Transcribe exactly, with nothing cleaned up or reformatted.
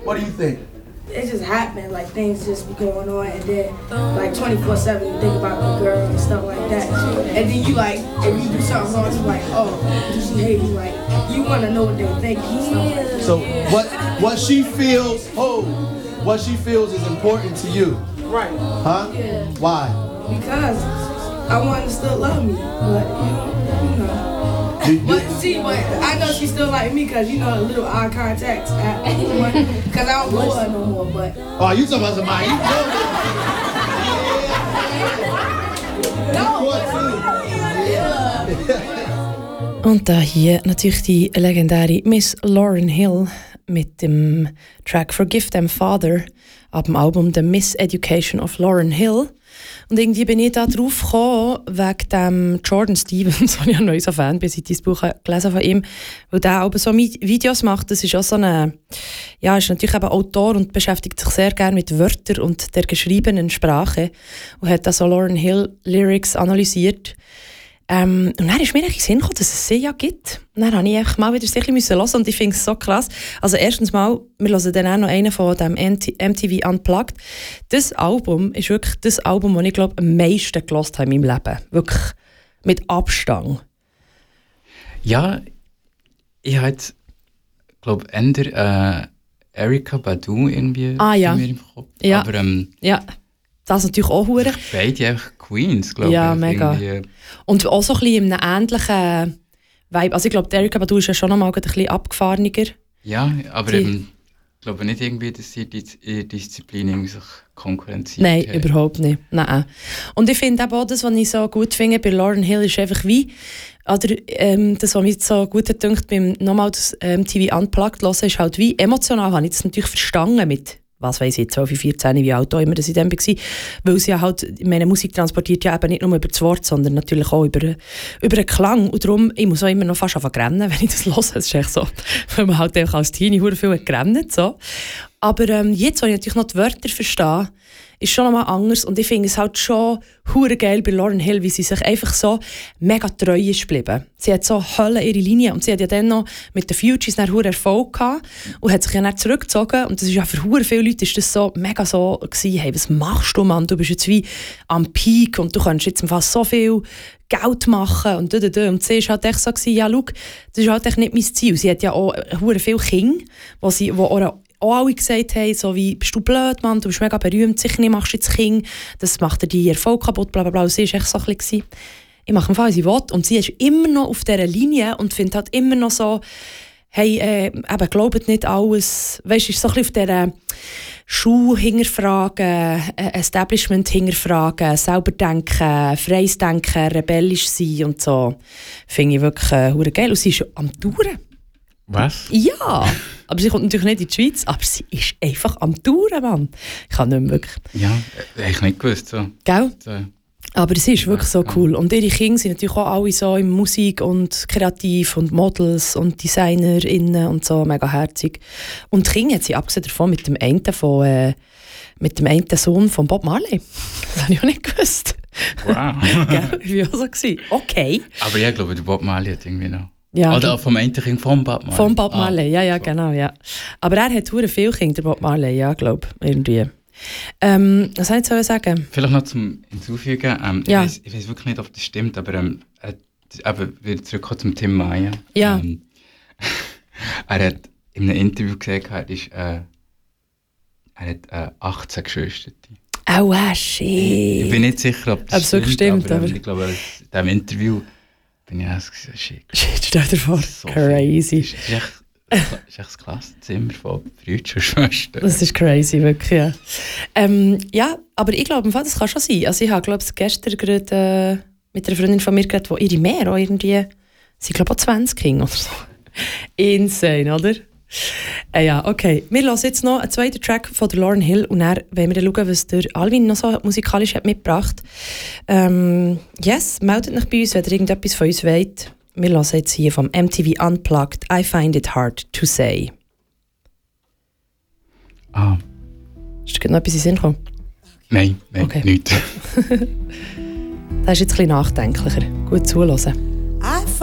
What do you think? It's just happening, like things just be going on, and then like twenty-four seven you think about the girl and stuff like that, and then you like, if you do something wrong, it's like, oh, she hate me, like, you want to know what they think and stuff like that. So what what she feels, oh, what she feels is important to you. Right. Huh? Yeah. Why? Because I want her to still love me, but you know, you know. But see, but I know she still like me because you know a little eye contact because I don't know her no more. But oh, you talking about somebody? You no. Und da hier natürlich die legendäre Miss Lauryn Hill mit dem Track Forgive Them Father ab dem Album The Miss Education of Lauryn Hill. Und irgendwie bin ich da drauf gekommen, wegen dem Jordan Stevens, wo ich ein neuer Fan bin, seit ich das Buch gelesen von ihm, weil der auch so Videos macht. Das ist auch so eine, ja, ist natürlich eben Autor und beschäftigt sich sehr gerne mit Wörtern und der geschriebenen Sprache und hat da so Lauryn Hill Lyrics analysiert. Ähm, und dann ist mir eigentlich Sinn gekommen, dass es sie ja gibt. Und dann musste ich einfach mal wieder ein bisschen hören und ich finde es so krass. Also erstens mal, wir hören dann auch noch einen von dem M T V Unplugged. Das Album ist wirklich das Album, das ich glaube am meisten gehört habe in meinem Leben. Wirklich mit Abstand. Ja, ich habe jetzt, glaube ich, eher äh, Erykah Badu irgendwie ah, ja. in mir im Kopf. Ja. Aber, ähm, ja. Das natürlich auch hure. Beide einfach Queens, glaube ich. Ja, mega. Irgendwie. Und auch so ein bisschen in einem ähnlichen Vibe. Also ich glaube, Erykah Badu ist ja schon noch mal ein bisschen abgefahrener. Ja, aber die, eben, ich glaube nicht irgendwie, dass sie die Disziplin irgendwie sich konkurrenziert Nein, haben. Überhaupt nicht. Nein. Und ich finde auch das, was ich so gut finde bei Lauryn Hill, ist einfach wie, oder ähm, das, was mich so gut gedacht beim nochmal das ähm, T V Unplugged hören, ist halt wie emotional, habe ich das natürlich verstanden mit was weiss ich, zwölf, vierzehn, wie alt auch immer das in dem war, weil sie ja halt, meine Musik transportiert ja eben nicht nur über das Wort, sondern natürlich auch über, über den Klang und darum, ich muss auch immer noch fast anfangen rennen, wenn ich das höre, das ist echt so, weil man halt auch als Teenie verdammt viel hat gerannt, so. Aber ähm, jetzt, wo ich natürlich noch die Wörter verstehe, ist schon nochmal anders und ich finde es halt schon hure geil bei Lauryn Hill, wie sie sich einfach so mega treu ist geblieben. Sie hat so Hölle ihre Linie und sie hat ja dann noch mit den Fugees einen hure Erfolg gehabt und hat sich ja dann zurückgezogen und das ist ja für hure viele Leute ist das so mega so gewesen, hey, was machst du, Mann, du bist jetzt wie am Peak und du kannst jetzt fast so viel Geld machen und und und sie war halt echt so gewesen, ja, schau, das ist halt echt nicht mein Ziel. Sie hat ja auch hure viele Kinder, wo sie, wo auch auch alle gesagt haben, so wie, bist du blöd, Mann, du bist mega berühmt, sicher nicht machst du jetzt Kind, das macht dir die Erfolg kaputt, bla bla bla. Und sie war echt so ein bisschen, ich mache einfach, was ich will. Und sie ist immer noch auf dieser Linie und findet halt immer noch so, hey, äh, eben, glaubt nicht alles, weißt du, ist so ein bisschen auf dieser Schule hinterfragen, äh, Establishment hinterfragen, selber denken, freies Denken, rebellisch sein und so. Finde ich wirklich äh, geil. Und sie ist am Touren. Was? Ja, aber sie kommt natürlich nicht in die Schweiz, aber sie ist einfach am Touren, Mann. Ich kann nicht mehr wirklich. Ja, hätte ich nicht gewusst. So. Gell? So. Aber es ist wirklich so cool. Und ihre Kinder sind natürlich auch alle so in Musik und kreativ und Models und DesignerInnen und so, mega herzig. Und die Kinder hat sie abgesehen davon mit dem einen von, äh, mit dem einen Sohn von Bob Marley. Das habe ich auch nicht gewusst. Wow. Gell? Ich war auch so. Okay. Aber ja, ich glaube, der Bob Marley hat irgendwie noch. Ja, oder vom einen Kind von Bob Marley. Von Bob Marley, ah, ja, ja, so. Genau, ja. Aber er hat sehr viele Kinder, Bob Marley, ja, glaube ich, irgendwie. Ähm, was soll ich jetzt sagen? Vielleicht noch zum Hinzufügen, ähm, ja. ich, weiß, ich weiß wirklich nicht, ob das stimmt, aber ähm, er, eben, wieder zurückkommen zum Tim Maya. Ja. Ähm, er hat in einem Interview gesagt, er, ist, äh, er hat äh, achtzehn Geschwister. Oh, ah, shit. Ich, ich bin nicht sicher, ob das aber stimmt, stimmt, aber, aber ähm, ich glaube, in diesem Interview bin ich erst gesagt, shit. Shit, stell dir vor, so crazy. Das ist echt, das ist echt das Klassenzimmer von Brüdern und Schwestern. Das ist crazy, wirklich, ja. Ähm, ja, aber ich glaube, das kann schon sein. Also ich habe, glaube ich, gestern gerade äh, mit einer Freundin von mir geredet, wo ihre mehr auch irgendwie, sie glaube auch zwanzig Kinder oder so. Insane, oder? Äh, ja, okay. Wir hören jetzt noch einen zweiten Track von der Lauryn Hill und dann wollen wir schauen, was der Alvin noch so musikalisch hat mitgebracht hat. Ähm, yes, meldet euch bei uns, wenn ihr irgendetwas von uns wollt. Wir hören jetzt hier vom M T V Unplugged I Find It Hard to Say. Ah. Ist dir noch etwas in den Sinn gekommen? Nein, nein, okay. Nicht. Das ist jetzt ein bisschen nachdenklicher. Gut zuhören.